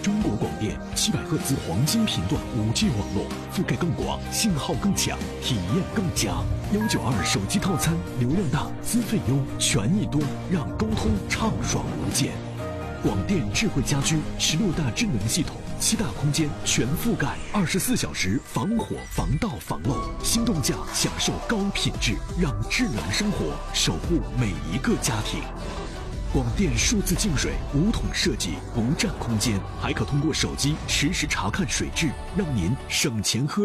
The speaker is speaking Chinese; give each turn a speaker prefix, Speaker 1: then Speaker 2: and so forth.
Speaker 1: 中国广电700赫兹黄金频段5G 网络，覆盖更广，信号更强，体验更佳。192手机套餐，流量大，资费优，权益多，让沟通畅爽无间。广电智慧家居16大智能系统，7大空间全覆盖，24小时防火、防盗、防漏。心动价享受高品质，让智能生活守护每一个家庭。广电数字净水无桶设计，不占空间，还可通过手机实时查看水质，让您省钱喝